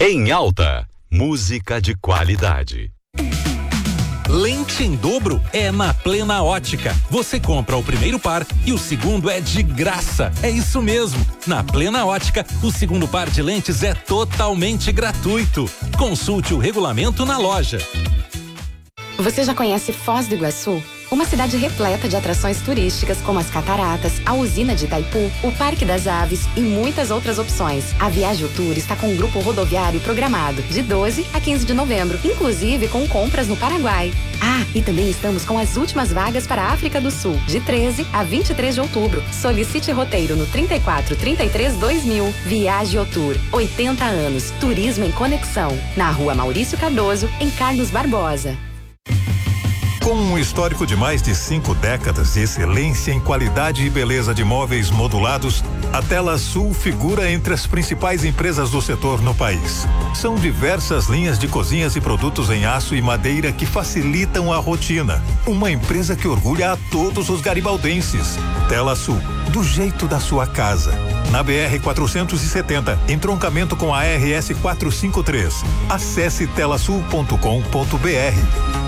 Em Alta, música de qualidade. Lente em dobro é na Plena Ótica. Você compra o primeiro par e o segundo é de graça. É isso mesmo. Na Plena Ótica, o segundo par de lentes é totalmente gratuito. Consulte o regulamento na loja. Você já conhece Foz do Iguaçu? Uma cidade repleta de atrações turísticas como as cataratas, a usina de Itaipu, o Parque das Aves e muitas outras opções. A Viagem Tour está com um grupo rodoviário programado de 12 a 15 de novembro, inclusive com compras no Paraguai. Ah, e também estamos com as últimas vagas para a África do Sul, de 13 a 23 de outubro. Solicite roteiro no 34 33 2000. Viagem Tour, 80 anos, turismo em conexão. Na Rua Maurício Cardoso, em Carlos Barbosa. Com um histórico de mais de 5 décadas de excelência em qualidade e beleza de móveis modulados, a Tela Sul figura entre as principais empresas do setor no país. São diversas linhas de cozinhas e produtos em aço e madeira que facilitam a rotina. Uma empresa que orgulha a todos os garibaldenses. Tela Sul, do jeito da sua casa. Na BR 470, entroncamento com a RS 453. Acesse telasul.com.br.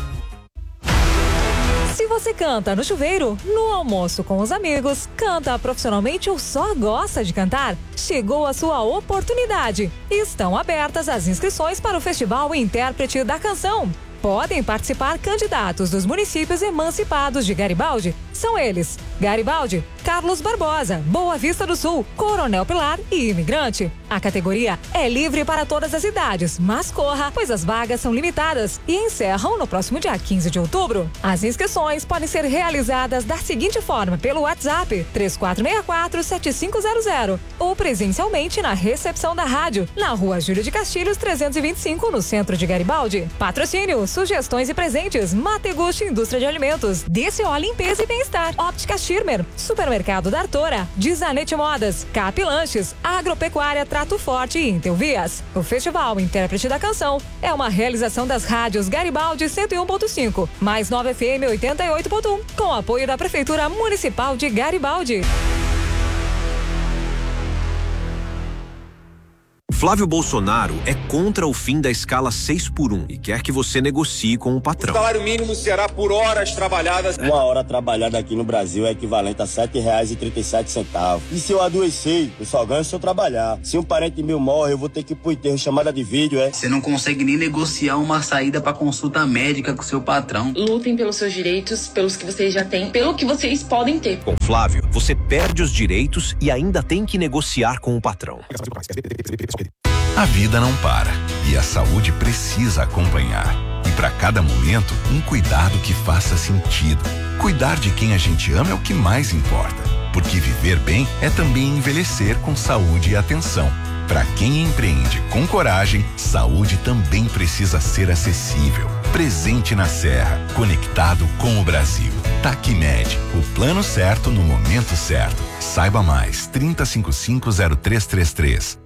Se você canta no chuveiro, no almoço com os amigos, canta profissionalmente ou só gosta de cantar, chegou a sua oportunidade. Estão abertas as inscrições para o Festival Intérprete da Canção. Podem participar candidatos dos municípios emancipados de Garibaldi. São eles: Garibaldi, Carlos Barbosa, Boa Vista do Sul, Coronel Pilar e Imigrante. A categoria é livre para todas as idades, mas corra, pois as vagas são limitadas e encerram no próximo dia 15 de outubro. As inscrições podem ser realizadas da seguinte forma: pelo WhatsApp 3464-7500 ou presencialmente na recepção da rádio, na Rua Júlio de Castilhos 325, no centro de Garibaldi. Patrocínio, sugestões e presentes: Mategusti Indústria de Alimentos, DCO Limpeza e Bem-Estar, Óptica Schirmer, Supermercado da Artora, Dizanete Modas, Cap Lanches, Agropecuária Trato Forte e Intelvias. O Festival Intérprete da Canção é uma realização das rádios Garibaldi 101.5, mais 9 FM 88.1, com apoio da Prefeitura Municipal de Garibaldi. Flávio Bolsonaro é contra o fim da escala 6x1 e quer que você negocie com o patrão. O salário mínimo será por horas trabalhadas. Uma hora trabalhada aqui no Brasil é equivalente a R$7,37. E se eu adoecer, eu só ganho se eu trabalhar. Se um parente meu morre, eu vou ter que ir pro enterro, chamada de vídeo, é? Você não consegue nem negociar uma saída pra consulta médica com seu patrão. Lutem pelos seus direitos, pelos que vocês já têm, pelo que vocês podem ter. Com Flávio, você perde os direitos e ainda tem que negociar com o patrão. A vida não para e a saúde precisa acompanhar. E para cada momento, um cuidado que faça sentido. Cuidar de quem a gente ama é o que mais importa, porque viver bem é também envelhecer com saúde e atenção. Para quem empreende com coragem, saúde também precisa ser acessível. Presente na Serra, conectado com o Brasil. Tacmed, o plano certo no momento certo. Saiba mais, 3055-0333.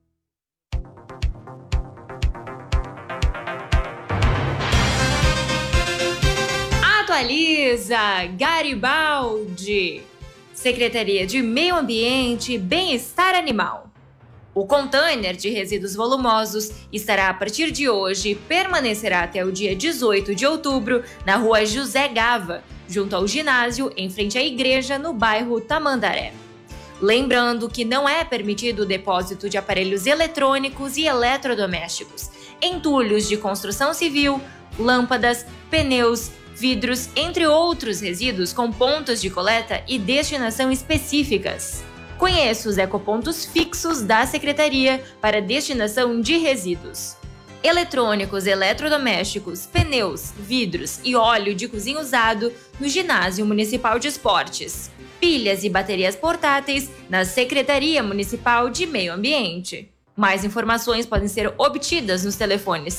Atualiza Garibaldi. Secretaria de Meio Ambiente e Bem-Estar Animal. O container de resíduos volumosos estará a partir de hoje e permanecerá até o dia 18 de outubro na Rua José Gava, junto ao ginásio, em frente à igreja, no bairro Tamandaré. Lembrando que não é permitido o depósito de aparelhos eletrônicos e eletrodomésticos, entulhos de construção civil, lâmpadas, pneus, vidros, entre outros resíduos com pontos de coleta e destinação específicas. Conheça os ecopontos fixos da Secretaria para destinação de resíduos. Eletrônicos, eletrodomésticos, pneus, vidros e óleo de cozinha usado no Ginásio Municipal de Esportes. Pilhas e baterias portáteis na Secretaria Municipal de Meio Ambiente. Mais informações podem ser obtidas nos telefones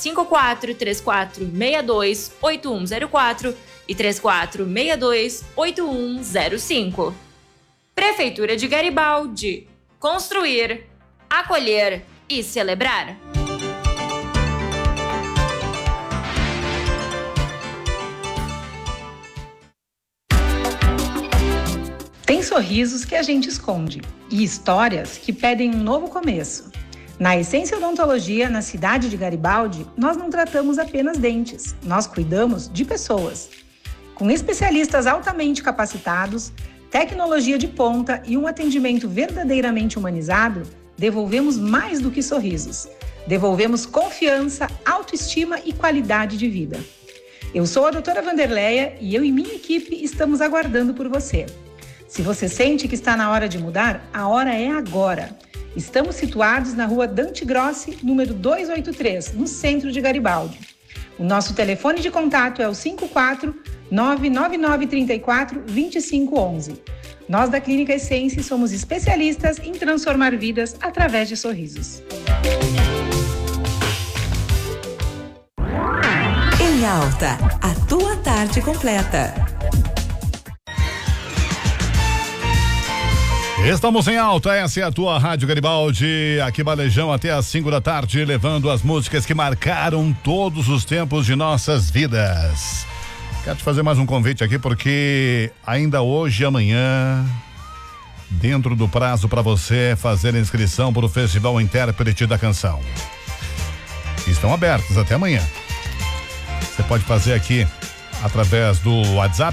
54-3462-8104 e 3462-8105. Prefeitura de Garibaldi. Construir, acolher e celebrar. Tem sorrisos que a gente esconde e histórias que pedem um novo começo. Na Essência Odontologia, na cidade de Garibaldi, nós não tratamos apenas dentes, nós cuidamos de pessoas. Com especialistas altamente capacitados, tecnologia de ponta e um atendimento verdadeiramente humanizado, devolvemos mais do que sorrisos. Devolvemos confiança, autoestima e qualidade de vida. Eu sou a doutora Vanderleia e eu e minha equipe estamos aguardando por você. Se você sente que está na hora de mudar, a hora é agora. Estamos situados na rua Dante Grossi, número 283, no centro de Garibaldi. O nosso telefone de contato é o 54-99934-2511. Nós da Clínica Essência somos especialistas em transformar vidas através de sorrisos. Em Alta, a tua tarde completa. Estamos em Alta, essa é a tua Rádio Garibaldi, aqui Balejão até às 5 da tarde, levando as músicas que marcaram todos os tempos de nossas vidas. Quero te fazer mais um convite aqui, porque ainda hoje e amanhã, dentro do prazo para você fazer a inscrição para o Festival Intérprete da Canção, estão abertos até amanhã. Você pode fazer aqui através do WhatsApp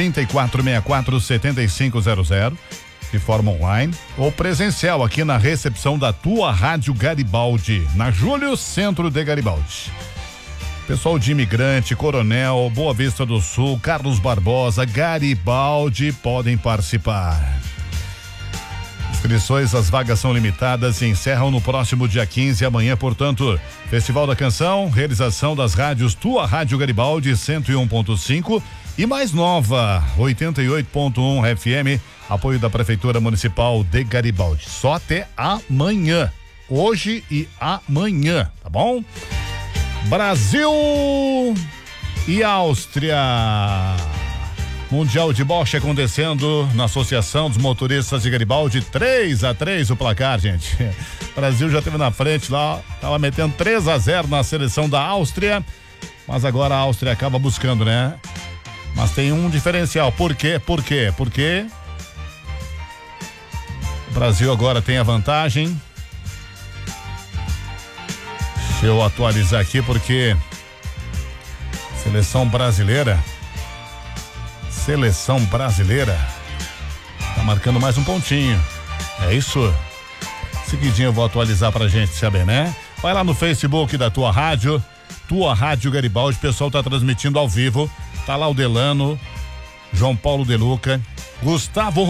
3464-7500, de forma online ou presencial aqui na recepção da tua Rádio Garibaldi, na Júlio, centro de Garibaldi. Pessoal de Imigrante, Coronel, Boa Vista do Sul, Carlos Barbosa, Garibaldi podem participar. Inscrições, as vagas são limitadas e encerram no próximo dia 15, amanhã, portanto, Festival da Canção, realização das rádios Tua Rádio Garibaldi 101.5 e mais nova 88.1 FM, apoio da Prefeitura Municipal de Garibaldi. Só até amanhã, hoje e amanhã, tá bom? Brasil e Áustria. Mundial de Boxe acontecendo na Associação dos Motoristas de Garibaldi, 3-3 o placar, gente. O Brasil já esteve na frente lá, tava metendo 3-0 na seleção da Áustria, mas agora a Áustria acaba buscando, né? Mas tem um diferencial. Por quê? Porque o Brasil agora tem a vantagem. Deixa eu atualizar aqui, porque seleção brasileira tá marcando mais um pontinho. É isso. Seguidinho eu vou atualizar pra gente saber, né? Vai lá no Facebook da Tua Rádio Garibaldi, o pessoal tá transmitindo ao vivo. Tá lá o Delano, João Paulo De Luca, Gustavo